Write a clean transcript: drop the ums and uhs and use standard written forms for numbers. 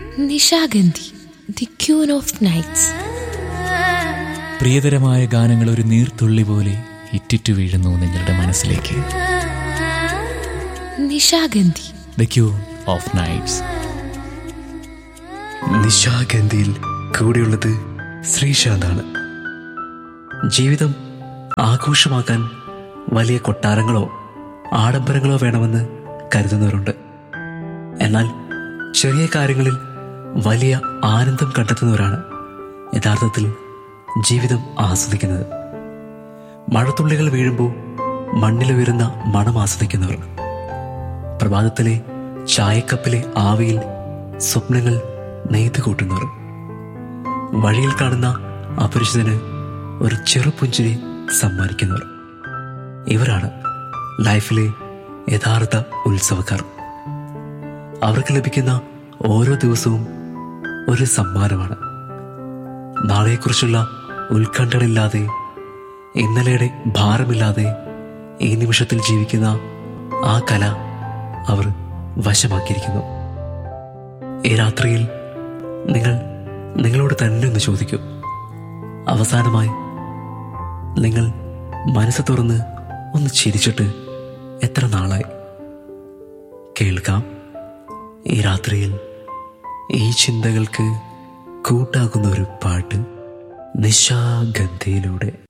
Nishagandhi, the queen of nights. പ്രിയതരമായ ഗാനങ്ങൾ ഒരു നീർത്തുള്ളി പോലെ ഇറ്റിറ്റു വീഴുന്നു നിങ്ങളുടെ മനസ്സിലേക്ക്. Nishagandhi, the queen of nights. നിശാഗന്ധിയിൽ കൂടെയുള്ളത് ശ്രീശാന്താണ്. ജീവിതം ആഘോഷമാക്കാൻ വലിയ കൊട്ടാരങ്ങളോ ആഡംബരങ്ങളോ വേണമെന്ന് കരുതുന്നവരുണ്ട്. എന്നാൽ ചെറിയ കാര്യങ്ങളിൽ വലിയ ആനന്ദം കണ്ടെത്തുന്നവരാണ് യഥാർത്ഥത്തിൽ ജീവിതം ആസ്വദിക്കുന്നത്. മഴത്തുള്ളികൾ വീഴുമ്പോൾ മണ്ണിലുയരുന്ന മണം ആസ്വദിക്കുന്നവർ, പ്രഭാതത്തിലെ ചായക്കപ്പിലെ ആവിയിൽ സ്വപ്നങ്ങൾ നെയ്തു കൂട്ടുന്നവർ, വഴിയിൽ കാണുന്ന അപരിചിതന് ഒരു ചെറുപുഞ്ചിരി സമ്മാനിക്കുന്നവർ, ഇവരാണ് ലൈഫിലെ യഥാർത്ഥ ഉത്സവക്കാർ. അവർക്ക് ലഭിക്കുന്ന ഓരോ ദിവസവും ഒരു സമ്മാനമാണ്. നാളെക്കുറിച്ചുള്ള ഉത്കണ്ഠകളില്ലാതെ, ഇന്നലെയുടെ ഭാരമില്ലാതെ ഈ നിമിഷത്തിൽ ജീവിക്കുന്ന ആ കല അവർ വശമാക്കിയിരിക്കുന്നു. ഈ രാത്രിയിൽ നിങ്ങൾ നിങ്ങളോട് തന്നെ ഒന്ന് ചോദിക്കൂ, അവസാനമായി നിങ്ങൾ മനസ്സ് തുറന്ന് ഒന്ന് ചിരിച്ചിട്ട് എത്ര നാളായി? കേൾക്കാം ഈ രാത്രിയിൽ ഈ ചിന്തകൾക്ക് കൂട്ടാകുന്ന ഒരു പാട്ട് നിശാഗന്ധിയിലൂടെ.